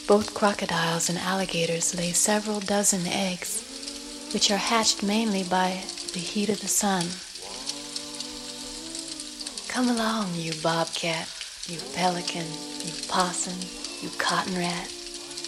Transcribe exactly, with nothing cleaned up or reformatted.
Both crocodiles and alligators lay several dozen eggs, which are hatched mainly by the heat of the sun. Come along, you bobcat, you pelican, you possum, you cotton rat.